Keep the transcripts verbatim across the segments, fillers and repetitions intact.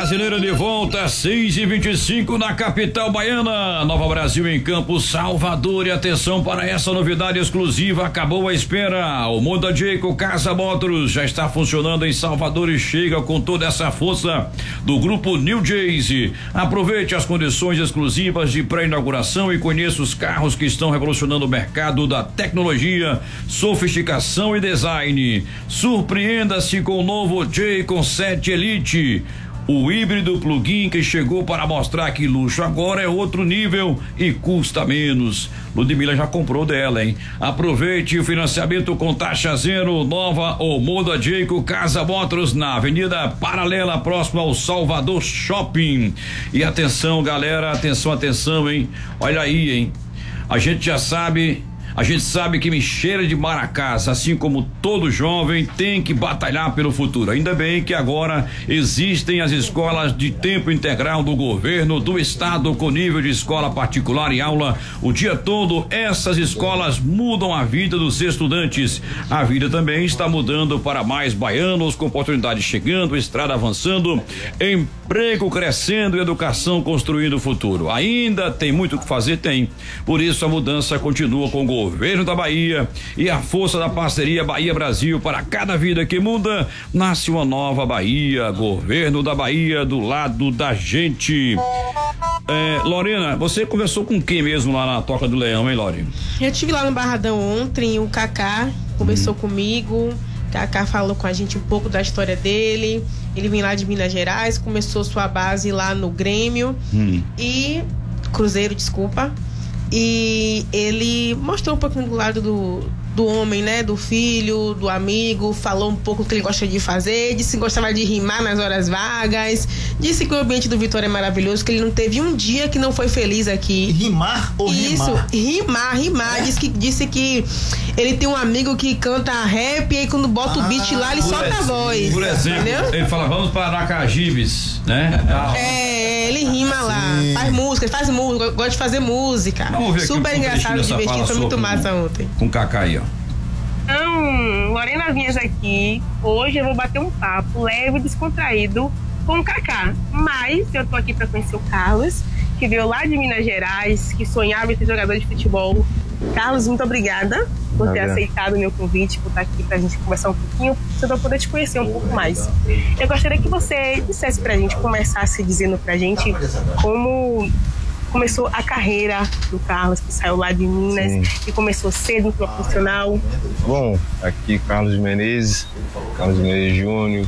Brasileira de volta, seis e vinte e cinco na capital baiana. Nova Brasil em Campo Salvador. E atenção para essa novidade exclusiva. Acabou a espera. O Moda Jayco Casa Motors já está funcionando em Salvador e chega com toda essa força do grupo New Jayce. Aproveite as condições exclusivas de pré-inauguração e conheça os carros que estão revolucionando o mercado da tecnologia, sofisticação e design. Surpreenda-se com o novo Jayco sete Elite. O híbrido plug-in que chegou para mostrar que luxo agora é outro nível e custa menos. Ludmila já comprou dela, hein? Aproveite o financiamento com taxa zero, nova ou Moda Jayco Casa Motors na Avenida Paralela, próximo ao Salvador Shopping. E atenção, galera, atenção, atenção, hein? Olha aí, hein? A gente já sabe... A gente sabe que Mexeira de Maracás, assim como todo jovem, tem que batalhar pelo futuro. Ainda bem que agora existem as escolas de tempo integral do governo do estado com nível de escola particular e aula o dia todo. Essas escolas mudam a vida dos estudantes. A vida também está mudando para mais baianos, com oportunidades chegando, estrada avançando, emprego crescendo e educação construindo o futuro. Ainda tem muito o que fazer? Tem. Por isso a mudança continua com o governo. Governo da Bahia e a força da parceria Bahia-Brasil. Para cada vida que muda, nasce uma nova Bahia. Governo da Bahia do lado da gente. É, Lorena, você conversou com quem mesmo lá na Toca do Leão, hein, Lorena? Eu estive lá no Barradão ontem, o Kaká conversou hum. comigo. Kaká falou com a gente um pouco da história dele. Ele vem lá de Minas Gerais, começou sua base lá no Grêmio hum. e Cruzeiro, desculpa. E ele mostrou um pouquinho do lado do, do homem, né? Do filho, do amigo, falou um pouco o que ele gosta de fazer, disse que gostava de rimar nas horas vagas, disse que o ambiente do Vitória é maravilhoso, que ele não teve um dia que não foi feliz aqui. Rimar ou Isso, rimar? rimar, rimar. É? Disse, que, disse que ele tem um amigo que canta rap e aí quando bota ah, o beat lá, ele solta a voz. Por exemplo, entendeu? Ele fala, vamos para Aracajibes, né? É, ele rima lá, Sim. faz música, faz música, gosta de fazer música. Super engraçado, divertido, foi muito massa ontem. Com o Kaká aí, ó. Então, Lorena Vinhas aqui. Hoje eu vou bater um papo leve e descontraído com o Kaká. Mas eu tô aqui para conhecer o Carlos, que veio lá de Minas Gerais, que sonhava em ser jogador de futebol. Carlos, muito obrigada por ter aceitado o meu convite, por estar aqui pra gente conversar um pouquinho, para eu poder te conhecer um pouco mais. Eu gostaria que você dissesse pra gente, começasse dizendo pra gente como começou a carreira do Carlos, que saiu lá de Minas Sim. e começou cedo no profissional. Bom, aqui Carlos Menezes, Carlos Menezes Júnior,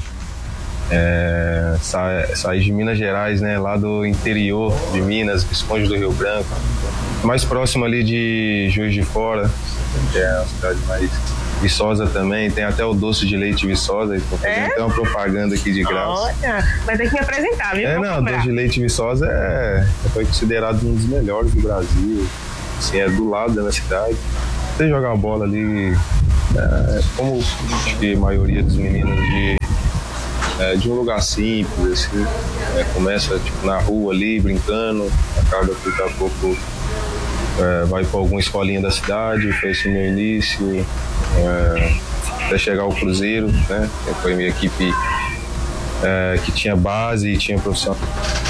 é, sa, saí de Minas Gerais, né, lá do interior de Minas, Visconde do Rio Branco, mais próximo ali de Juiz de Fora, que é a cidade mais Viçosa também, tem até o doce de leite Viçosa, estou fazendo é? até uma propaganda aqui de graça. Olha, vai ter que me apresentar, viu? É, não, o doce de leite Viçosa é, foi considerado um dos melhores do Brasil, assim, é do lado da minha cidade. Você jogar uma bola ali, é, como acho que a maioria dos meninos de, é, de um lugar simples, assim, é, começa tipo, na rua ali, brincando, acaba que daqui a pouco é, vai para alguma escolinha da cidade, foi esse o meu início. É, até chegar ao Cruzeiro, né? Foi minha equipe é, que tinha base e tinha profissional.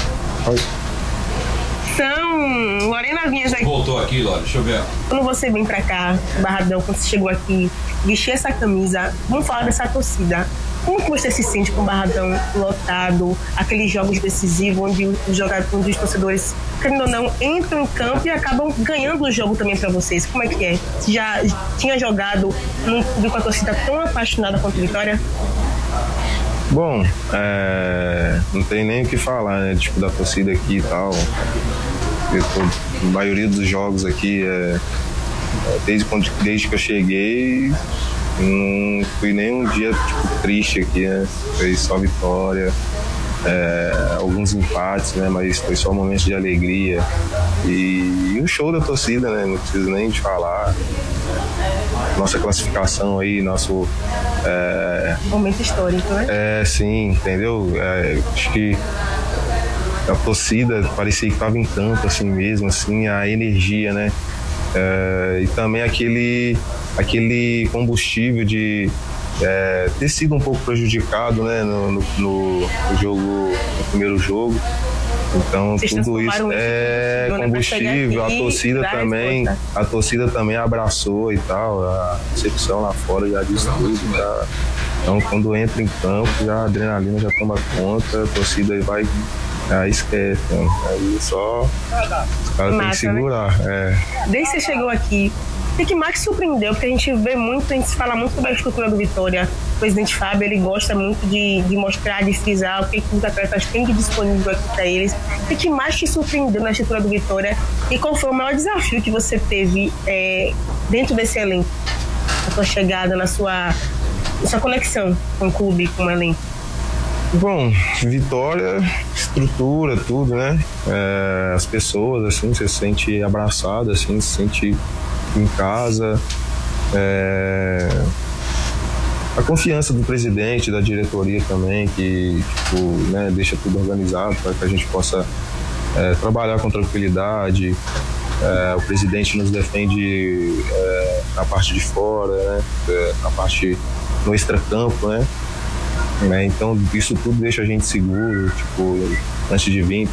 São Lorena Vinhas aqui. Voltou aqui, Lore, deixa eu ver. Quando você vem pra cá, Barradão, quando você chegou aqui, vestir essa camisa, vamos falar dessa torcida. Como que você se sente com o Barradão lotado, aqueles jogos decisivos onde os jogadores, onde os torcedores, querendo ou não, entram em campo e acabam ganhando o jogo também pra vocês? Como é que é? Você já tinha jogado num clube com a torcida tão apaixonada quanto a Vitória? Bom, é, não tem nem o que falar, né? Tipo, da torcida aqui e tal. Eu, a maioria dos jogos aqui, é, desde, quando, desde que eu cheguei, não fui nem um dia tipo, triste aqui, né? Foi só vitória, é, alguns empates, né? Mas foi só momentos de alegria. E, e o show da torcida, né? Não preciso nem de falar. Nossa classificação aí, nosso... É, momento histórico, né? É, sim, entendeu? É, acho que a torcida parecia que estava em campo, assim mesmo, assim, a energia, né? É, e também aquele, aquele combustível de, é, ter sido um pouco prejudicado, né, no, no, no, no jogo, no primeiro jogo. Então Vocês tudo isso é combustível, a torcida também, a torcida também abraçou e tal, a recepção lá fora já disse tudo, já, então quando entra em campo já a adrenalina já toma conta, a torcida vai, aí esquece, né? Aí só os caras têm que segurar. Né? É. Desde que você chegou aqui, o que mais surpreendeu? Porque a gente vê muito, a gente fala muito sobre a estrutura do Vitória. O presidente Fábio, ele gosta muito de, de mostrar, de frisar o que os atletas têm de disponível aqui para eles. O que mais te surpreendeu na estrutura do Vitória? E qual foi o maior desafio que você teve é, dentro desse elenco? A sua chegada, na sua, na sua conexão com o clube, com o elenco? Bom, Vitória, estrutura, tudo, né? É, as pessoas, assim, você se sente abraçado, assim, se sente em casa. É, a confiança do presidente, da diretoria também, que tipo, né, deixa tudo organizado para que a gente possa é, trabalhar com tranquilidade. É, o presidente nos defende é, na parte de fora, né? É, na parte no extracampo, né? É, então isso tudo deixa a gente seguro, tipo, antes de vir.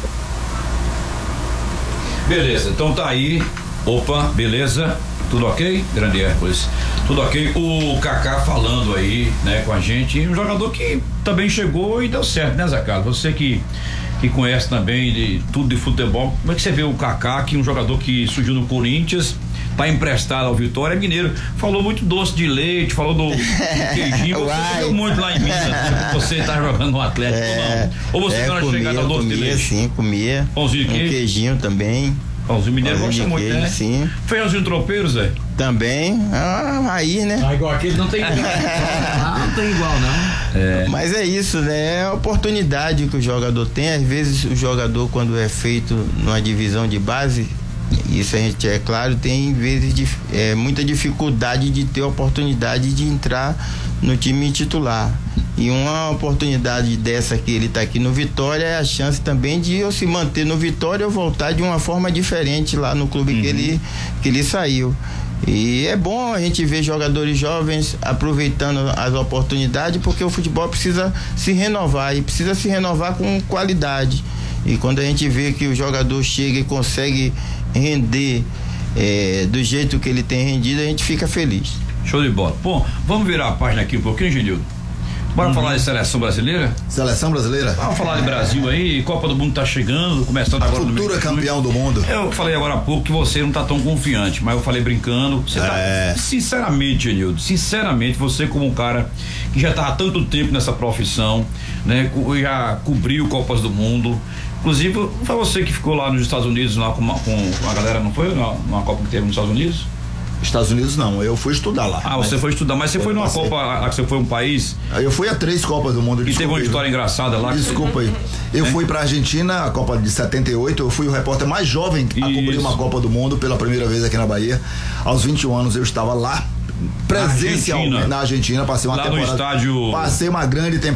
Beleza, então tá aí. Opa, beleza? Tudo ok? Grande Hércules. Tudo ok? O Kaká falando aí, né, com a gente. Um jogador que também chegou e deu certo, né, Zé Carlos? Você que, que conhece também de tudo de futebol, como é que você vê o Kaká, que é um jogador que surgiu no Corinthians, tá emprestado ao Vitória Mineiro, falou muito doce de leite, falou do, do queijinho, você comeu muito lá em Minas, você tá jogando no Atlético, é, ou não? Ou você é, tá comia, chegada ao doce comia, de leite? Sim, comia. Pãozinho de queijo? Um queijinho também. Pãozinho mineiro gosta Pãozinho muito, queijo, né? Sim. Feijãozinho tropeiro, Zé? Também, ah, aí, né? Ah, igual aquele não tem igual. Ah, não tem igual, não. É. Mas é isso, né? É a oportunidade que o jogador tem. Às vezes o jogador, quando é feito numa divisão de base, isso a gente, é claro, tem vezes de, é, muita dificuldade de ter a oportunidade de entrar no time titular. E uma oportunidade dessa que ele está aqui no Vitória é a chance também de eu se manter no Vitória ou voltar de uma forma diferente lá no clube uhum. que ele, que ele saiu. E é bom a gente ver jogadores jovens aproveitando as oportunidades, porque o futebol precisa se renovar e precisa se renovar com qualidade. E quando a gente vê que o jogador chega e consegue render é, do jeito que ele tem rendido, a gente fica feliz. Show de bola. Bom, vamos virar a página aqui um pouquinho, Genildo. Bora uhum. falar de seleção brasileira? Seleção brasileira? Vamos falar de Brasil aí, Copa do Mundo tá chegando, começando a agora. Futura campeão do mundo. Eu falei agora há pouco que você não tá tão confiante, mas eu falei brincando. Você é. tá, sinceramente, Genildo, sinceramente, você como um cara que já tá há tanto tempo nessa profissão, né? Já cobriu Copas do Mundo. Inclusive, foi você que ficou lá nos Estados Unidos, lá com, uma, com a galera, não foi? Numa Copa que teve nos Estados Unidos? Estados Unidos não, eu fui estudar lá. Ah, você foi estudar, mas você foi numa passei. Copa, você foi um país? Eu fui a três Copas do Mundo. E teve uma história engraçada lá. Desculpa aí. Eu é? fui pra Argentina, a Copa de setenta e oito, eu fui o repórter mais jovem a cobrir uma Copa do Mundo pela primeira vez aqui na Bahia. Aos vinte e um anos eu estava lá, presencialmente na Argentina, passei uma lá temporada. No estádio... Passei uma grande temporada.